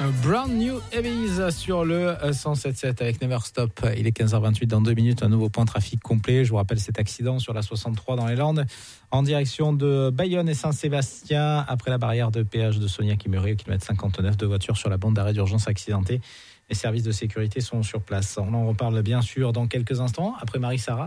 Brand New Heavies sur le 107.7 avec Never Stop. Il est 15h28, dans 2 minutes, un nouveau point trafic complet. Je vous rappelle cet accident sur la 63 dans les Landes, en direction de Bayonne et Saint-Sébastien, après la barrière de péage de Sonia-Kimery, au kilomètre 59, de voitures sur la bande d'arrêt d'urgence accidentée. Les services de sécurité sont sur place. On en reparle bien sûr dans quelques instants, après Marie-Sarah.